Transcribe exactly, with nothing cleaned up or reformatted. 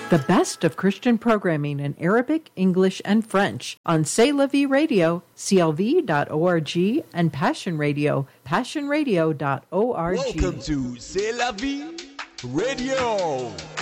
The best of Christian programming in Arabic, English, and French on C'est La Vie Radio, C L V dot org, and Passion Radio, passion radio dot org. Welcome to C'est La Vie Radio.